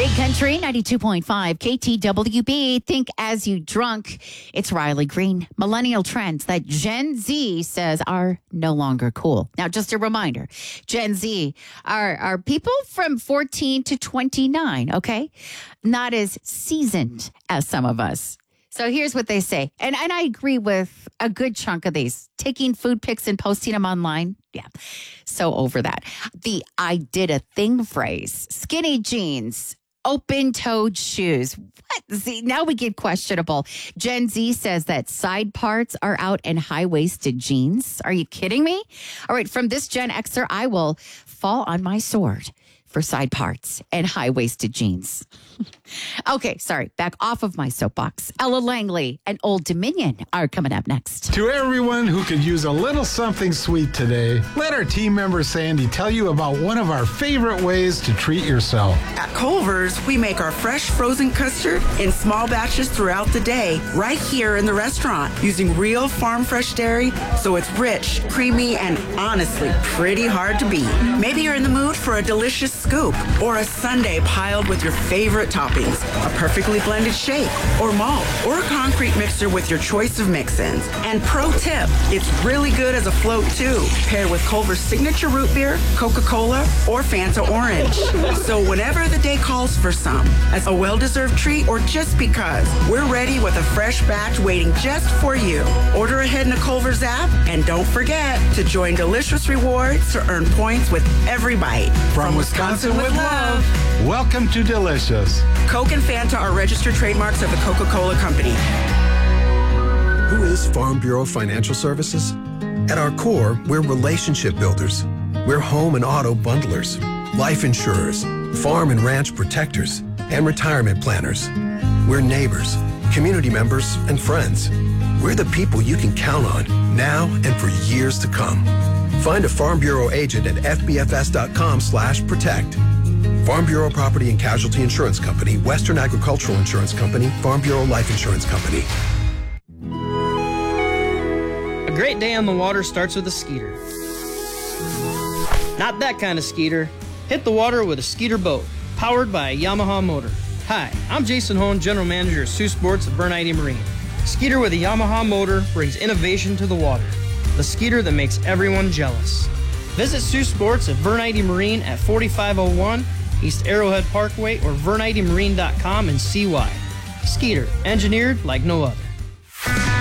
Big Country 92.5 KTWB. Think as you drunk. It's Riley Green. Millennial trends that Gen Z says are no longer cool. Now, just a reminder, Gen Z are people from 14 to 29, okay? Not as seasoned as some of us. So here's what they say. And I agree with a good chunk of these. Taking food pics and posting them online. Yeah, so over that. The I did a thing phrase. Skinny jeans. Open-toed shoes. What? See, now we get questionable. Gen Z says that side parts are out in high-waisted jeans. Are you kidding me? All right, from this Gen Xer, I will fall on my sword for side parts and high-waisted jeans. Okay, sorry. Back off of my soapbox. Ella Langley and Old Dominion are coming up next. To everyone who could use a little something sweet today, let our team member Sandy tell you about one of our favorite ways to treat yourself. At Culver's, we make our fresh frozen custard in small batches throughout the day, right here in the restaurant, using real farm fresh dairy, so it's rich, creamy, and honestly pretty hard to beat. Maybe you're in the mood for a delicious scoop or a sundae piled with your favorite toppings, a perfectly blended shake or malt or a concrete mixer with your choice of mix-ins. And pro tip, it's really good as a float too, paired with Culver's signature root beer, Coca-Cola, or Fanta Orange. So whenever the day calls for some, as a well-deserved treat or just because, we're ready with a fresh batch waiting just for you. Order ahead in the Culver's app and don't forget to join Delicious Rewards to earn points with every bite. From Wisconsin with love, welcome to Delicious. Coke and Fanta are registered trademarks of the Coca-Cola Company. Who is Farm Bureau Financial Services? At our core, we're relationship builders. We're home and auto bundlers, life insurers, farm and ranch protectors, and retirement planners. We're neighbors, community members, and friends. We're the people you can count on now and for years to come. Find a Farm Bureau agent at fbfs.com/protect. Farm Bureau Property and Casualty Insurance Company, Western Agricultural Insurance Company, Farm Bureau Life Insurance Company. A great day on the water starts with a Skeeter. Not that kind of Skeeter. Hit the water with a Skeeter boat, powered by a Yamaha motor. Hi, I'm Jason Hone, General Manager of Sioux Sports at Bernite Marine. Skeeter with a Yamaha motor brings innovation to the water. The Skeeter that makes everyone jealous. Visit Sioux Sports at Bernite Marine at 4501 East Arrowhead Parkway or VerniteMarine.com and see why. Skeeter, engineered like no other.